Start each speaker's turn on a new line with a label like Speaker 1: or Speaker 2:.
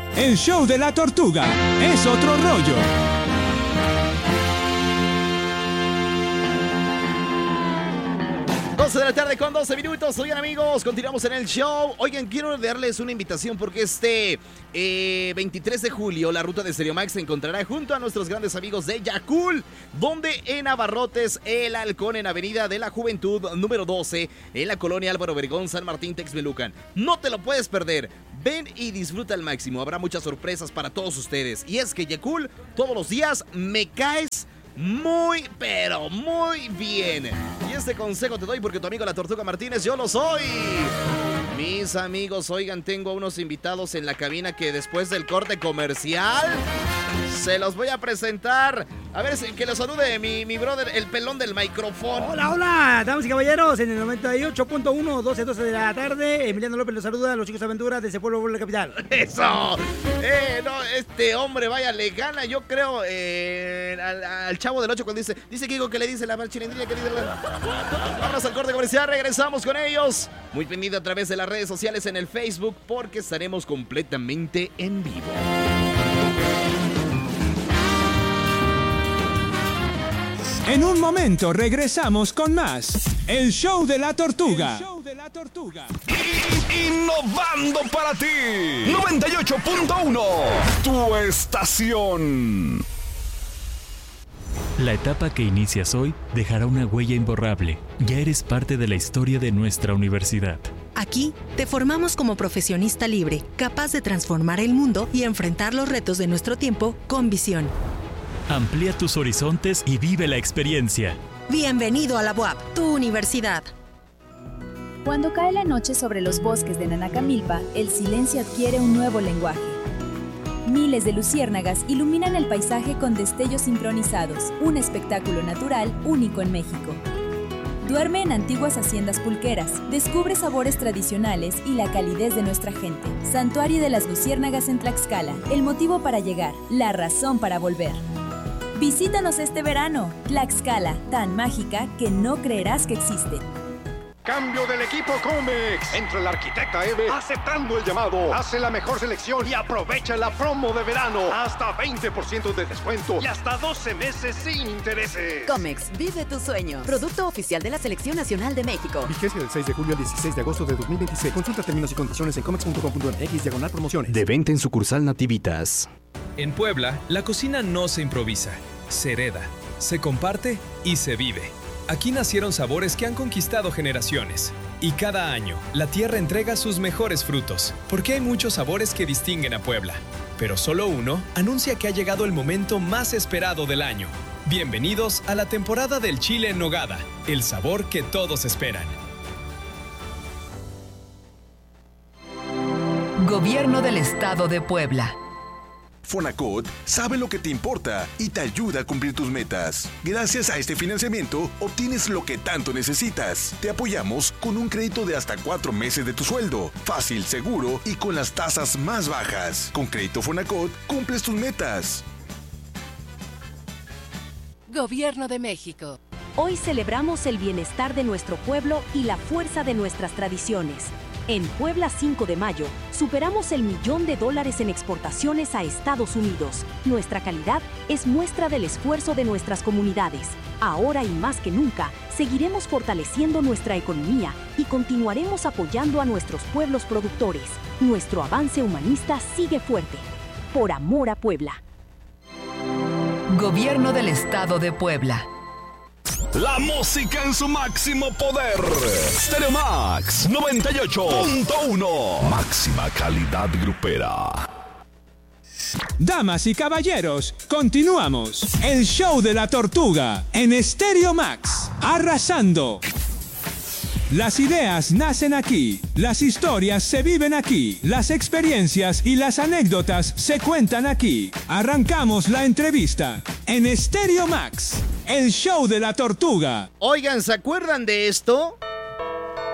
Speaker 1: El show de la tortuga es otro rollo.
Speaker 2: De la tarde con 12 minutos. Oigan, amigos, continuamos en el show. Oigan, quiero darles una invitación porque este 23 de julio la ruta de Stereo Max se encontrará junto a nuestros grandes amigos de Yakul, donde en Abarrotes El Halcón, en Avenida de la Juventud número 12, en la colonia Álvaro Obregón, San Martín, Texmelucan. No te lo puedes perder. Ven y disfruta al máximo. Habrá muchas sorpresas para todos ustedes. Y es que Yakul, todos los días me caes muy, pero muy bien. Y este consejo te doy porque tu amigo la Tortuga Martínez, yo lo soy. Mis amigos, oigan, tengo unos invitados en la cabina que después del corte comercial se los voy a presentar. A ver, que los salude mi brother, el pelón del micrófono.
Speaker 3: Hola, hola, damas y caballeros, en el 98.1, 12 de la tarde, Emiliano López los saluda a los chicos de aventura de ese pueblo de la capital.
Speaker 2: ¡Eso! No, este hombre, vaya, le gana, yo creo, al Chavo del 8 cuando dice Kiko que le dice la marchilindrina que dice la... Vámonos al corte comercial, regresamos con ellos. Muy pendiente a través de las redes sociales en el Facebook porque estaremos completamente en vivo.
Speaker 1: En un momento regresamos con más. El show de la tortuga.
Speaker 4: Innovando para ti. 98.1. Tu estación.
Speaker 5: La etapa que inicias hoy dejará una huella imborrable. Ya eres parte de la historia de nuestra universidad.
Speaker 6: Aquí te formamos como profesionista libre, capaz de transformar el mundo y enfrentar los retos de nuestro tiempo con visión.
Speaker 5: Amplía tus horizontes y vive la experiencia.
Speaker 6: Bienvenido a la UAP, tu universidad.
Speaker 7: Cuando cae la noche sobre los bosques de Nanacamilpa, el silencio adquiere un nuevo lenguaje. Miles de luciérnagas iluminan el paisaje con destellos sincronizados, un espectáculo natural único en México. Duerme en antiguas haciendas pulqueras, descubre sabores tradicionales y la calidez de nuestra gente. Santuario de las Luciérnagas en Tlaxcala, el motivo para llegar, la razón para volver. Visítanos este verano. Tlaxcala, tan mágica que no creerás que existe.
Speaker 8: Cambio del equipo Comex. Entra la arquitecta Eve aceptando el llamado. Hace la mejor selección y aprovecha la promo de verano. Hasta 20% de descuento y hasta 12 meses sin intereses.
Speaker 9: Comex, vive tu sueño. Producto oficial de la Selección Nacional de México.
Speaker 10: Vigencia del 6 de julio al 16 de agosto de 2026. Consulta términos y condiciones en comex.com.mx/promociones.
Speaker 11: De venta en sucursal Nativitas.
Speaker 12: En Puebla, la cocina no se improvisa, se hereda, se comparte y se vive. Aquí nacieron sabores que han conquistado generaciones. Y cada año, la tierra entrega sus mejores frutos, porque hay muchos sabores que distinguen a Puebla. Pero solo uno anuncia que ha llegado el momento más esperado del año. Bienvenidos a la temporada del chile en nogada, el sabor que todos esperan.
Speaker 9: Gobierno del Estado de Puebla.
Speaker 4: Fonacot sabe lo que te importa y te ayuda a cumplir tus metas. Gracias a este financiamiento, obtienes lo que tanto necesitas. Te apoyamos con un crédito de hasta 4 meses de tu sueldo. Fácil, seguro y con las tasas más bajas. Con Crédito Fonacot, cumples tus metas.
Speaker 9: Gobierno de México.
Speaker 13: Hoy celebramos el bienestar de nuestro pueblo y la fuerza de nuestras tradiciones. En Puebla 5 de mayo, superamos el $1.000.000 en exportaciones a Estados Unidos. Nuestra calidad es muestra del esfuerzo de nuestras comunidades. Ahora y más que nunca, seguiremos fortaleciendo nuestra economía y continuaremos apoyando a nuestros pueblos productores. Nuestro avance humanista sigue fuerte. Por amor a Puebla.
Speaker 9: Gobierno del Estado de Puebla.
Speaker 4: La música en su máximo poder. Stereo Max 98.1. Máxima calidad grupera.
Speaker 1: Damas y caballeros, continuamos. El show de la tortuga en Stereo Max. Arrasando. Las ideas nacen aquí, las historias se viven aquí, las experiencias y las anécdotas se cuentan aquí. Arrancamos la entrevista en Stereo Max, el show de la tortuga.
Speaker 2: Oigan, ¿se acuerdan de esto?